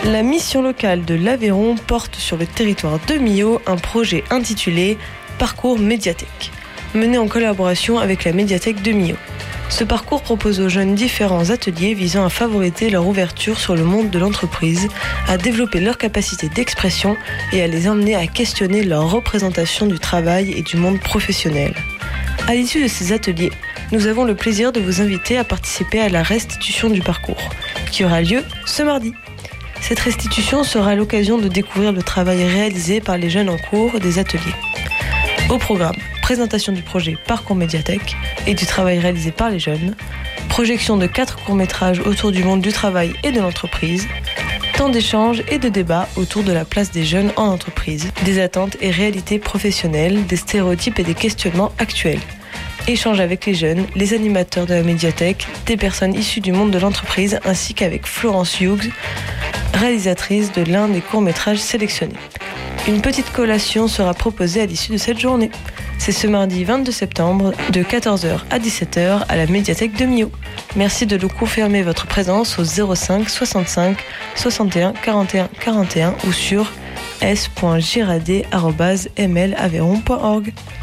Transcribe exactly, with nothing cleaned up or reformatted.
La mission locale de l'Aveyron porte sur le territoire de Millau un projet intitulé Parcours médiathèque, mené en collaboration avec la médiathèque de Millau. Ce parcours propose aux jeunes différents ateliers visant à favoriser leur ouverture sur le monde de l'entreprise, à développer leur capacité d'expression et à les emmener à questionner leur représentation du travail et du monde professionnel. À l'issue de ces ateliers, nous avons le plaisir de vous inviter à participer à la restitution du parcours, qui aura lieu ce mardi. Cette restitution sera l'occasion de découvrir le travail réalisé par les jeunes en cours des ateliers. Au programme, présentation du projet Parcours médiathèque et du travail réalisé par les jeunes, projection de quatre courts-métrages autour du monde du travail et de l'entreprise, temps d'échange et de débat autour de la place des jeunes en entreprise, des attentes et réalités professionnelles, des stéréotypes et des questionnements actuels. Échange avec les jeunes, les animateurs de la médiathèque, des personnes issues du monde de l'entreprise ainsi qu'avec Florence Hughes, réalisatrice de l'un des courts-métrages sélectionnés. Une petite collation sera proposée à l'issue de cette journée. C'est ce mardi vingt-deux septembre de quatorze heures à dix-sept heures à la médiathèque de Millau. Merci de nous confirmer votre présence au zéro cinq soixante-cinq soixante et un quarante et un quarante et un ou sur s point girardet arobase m l aveyron point org.